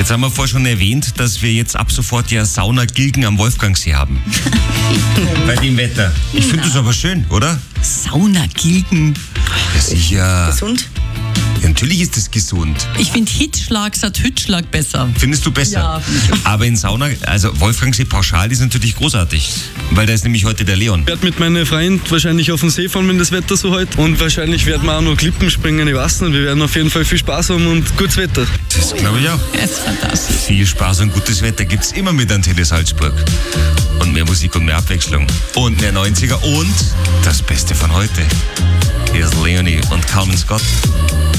Jetzt haben wir vorher schon erwähnt, dass wir jetzt ab sofort ja Sauna-Gilgen am Wolfgangsee haben. Bei dem Wetter. Ich finde das aber schön, oder? Sauna-Gilgen. Ja, sicher. Gesund? Ja, natürlich ist das gesund. Ich finde Hitzschlag statt Hütschlag besser. Findest du besser? Ja, finde ich. Aber in Sauna, also Wolfgangsee pauschal ist natürlich großartig. Weil da ist nämlich heute der Leon. Ich werde mit meinen Freunden wahrscheinlich auf den See fahren, wenn das Wetter so heute. Und wahrscheinlich werden wir auch noch Klippen springen, ich weiß nicht. Wir werden auf jeden Fall viel Spaß haben und gutes Wetter. Das glaube ich auch. Das ist fantastisch. Viel Spaß und gutes Wetter gibt's immer mit Antenne Salzburg. Und mehr Musik und mehr Abwechslung. Und mehr 90er und das Beste von heute. Hier ist Leonie und Carmen Scott.